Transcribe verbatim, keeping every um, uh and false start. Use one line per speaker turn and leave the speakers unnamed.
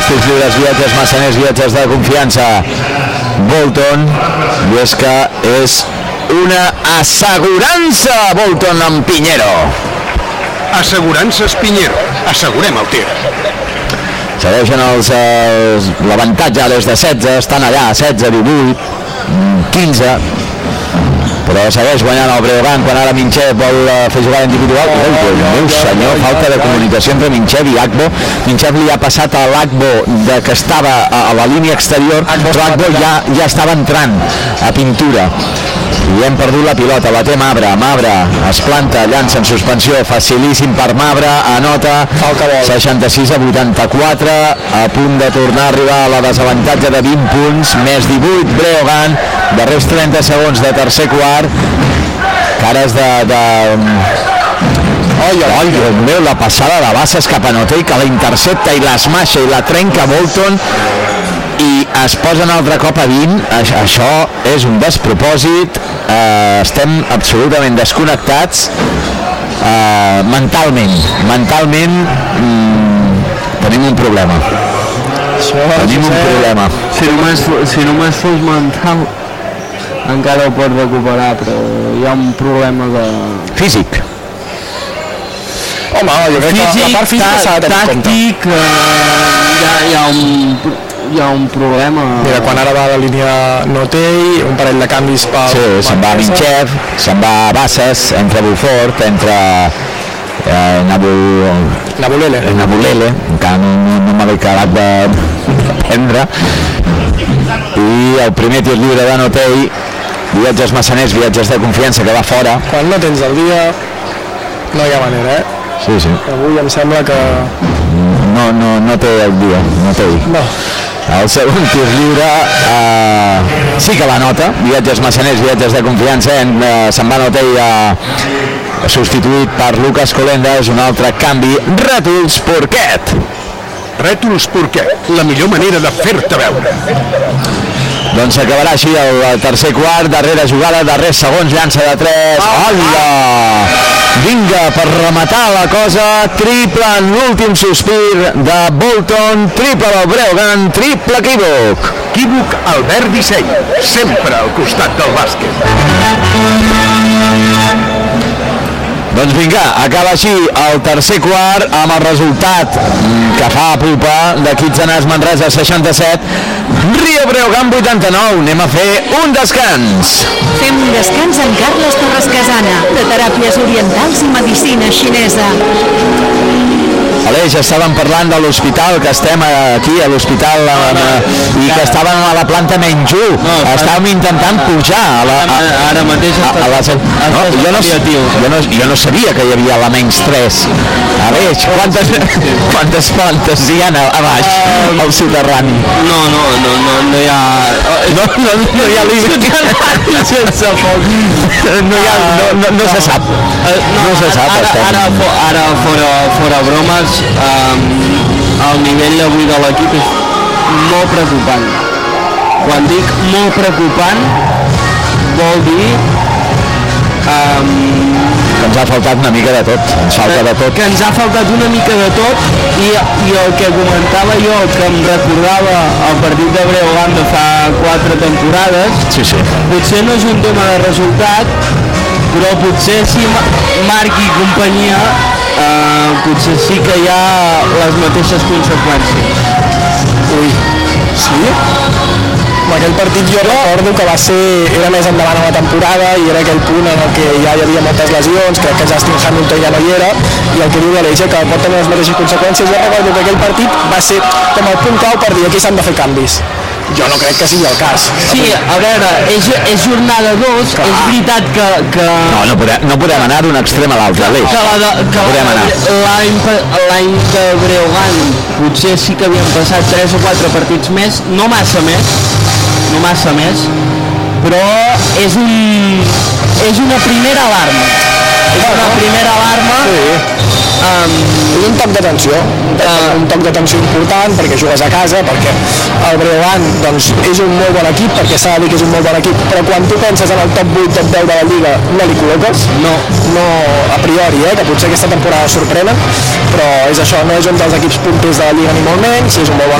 tirs lliures, viatges massaners, viatges de confiança. Bolton, i és que és una assegurança Bolton amb Piñero.
Assegurances Piñero, assegurem el tir.
Segueixen els, els l'avantatge des de setze, estan allà, setze, divuit, quinze, però segueix guanyant el Breogán quan ara Minchev vol fer jugada individual. Oh, oh, meu senyor, falta de comunicació entre Minchev i Agbo. Minchev li ha passat a l'Agbo de que estava a, a la línia exterior, però Agbo ja, ja estava entrant a pintura i hem perdut la pilota. La té Mabra, Mabra es planta, llança en suspensió, facilíssim per Mabra, anota, seixanta-sis a vuitanta-quatre, a punt de tornar a arribar a la desavantatge de vint punts, més divuit Breogán, darrers trenta segons de tercer quart, cares de... de... Oi, oi, Déu meu, la passada de Bassas cap a Notell, que la intercepta i l'esmaixa i la trenca Bolton, i es posa un altre cop a vint. Això és un despropòsit, eh, estem absolutament desconnectats eh, mentalment mentalment mm, tenim un problema.
Això,
tenim un problema.
Si només, si només fos mental encara ho pots recuperar, però hi ha un problema de...
físic.
Home, jo crec
físic,
que la part física s'ha de tenir en compte.
Tàctic, eh, hi, ha, hi, ha un, hi ha un problema.
Mira, quan ara va a la línia Notell, un parell de canvis pel...
Sí, se'n va Minchev, se'n va Bassas, entra Bufort, entra eh, Nabu...
Nabulele.
Nabulele, encara no, no, no m'ha acabat de prendre. I el primer tir lliure de Notell, viatges massaners, viatges de confiança, que va fora.
Quan no tens el dia, no hi ha manera, eh?
Sí, sí.
Avui em sembla que...
No, no, no té el dia, no té.
No.
El segon tir lliure eh, sí que la nota, viatges massaners, viatges de confiança, eh, se'n va Notell eh, substituït per Lucas Colenda, és un altre canvi. Rètols Porquet.
Rètols Porquet, la millor manera de fer-te veure.
Doncs s'acabarà així el tercer quart, darrera jugada, darrers segons, llança de tres. Hola! Vinga, per rematar la cosa, triple en l'últim sospir de Bolton, triple del Breogán, triple equívoc.
Equívoc Albert Disseny, sempre al costat del bàsquet.
Doncs vinga, acaba així el tercer quart amb el resultat que fa a pulpa de Quitzenàs Manresa seixanta-set, Rio Breogán vuitanta-nou. Anem a fer un descans.
Fem un descans amb Carles Torres Casana, de teràpies orientals i medicina xinesa.
Aleix, estàvem parlant de l'hospital, que estem aquí a l'hospital no, no, i que estàvem a la planta menys u. No, estàvem intentant pujar a la, a,
ara mateix
a, a la, no, jo, no, jo, no, jo no sabia que hi havia la menys tres. Aleix, quantes, quantes plantes hi ha a baix al soterrani?
No, no, no, no, no hi ha...
No, no, no hi ha límit.
Sense foc.
No, hi ha, no, no, no se sap. No se sap.
Ara, ara, ara fora, fora bromes, Um, el nivell d'avui de l'equip és molt preocupant. Quan dic molt preocupant vol dir um,
que ens ha faltat una mica de tot, ens falta de tot.
Que ens ha faltat una mica de tot i, i el que comentava jo, que em recordava el partit de Breogán de fa quatre temporades,
sí, sí.
Potser no és un tema de resultat, però potser si Marc i companyia Uh, potser sí que hi ha les mateixes conseqüències.
Ui, sí? En aquell partit jo recordo que va ser, era més endavant a la temporada i era aquell punt en el que ja hi havia moltes lesions, crec que Justin Hamilton ja no hi era, i el que diu l'Aleix que pot tenir les mateixes conseqüències. Jo recordo que aquell partit va ser com el punt clau per dir aquí s'han de fer canvis. Jo no crec que sigui el cas.
Sí, a veure, és, és jornada dos, clar. És veritat que... que...
No, no podem, no podem anar d'un extrem a l'altre, Aleix.
Que la de, que podem anar. L'any de Breogán potser sí que havien passat tres o quatre partits més, no massa més, no massa més, però és un... és una primera alarma. És una primera alarma...
Sí.
Um,
és un toc d'atenció, uh, un toc d'atenció important perquè jugues a casa, perquè el Breogán doncs, és un molt bon equip, perquè s'ha de dir que és un molt bon equip, però quan tu penses en el top vuit, top deu de la Lliga, no li col·loques, no, no a priori, eh, que potser aquesta temporada sorprenen, però és això, no és un dels equips punters de la Lliga ni molt menys, és un molt bon